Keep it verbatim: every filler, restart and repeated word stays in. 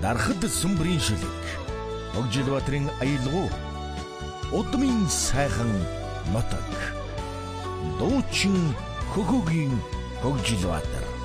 Дарахад сүмбрийн шүлэг. Хогжилбаатрын аялгау. Удмын сайхан нутаг. Дуучин Хөхөгийн Хогжилбаатар.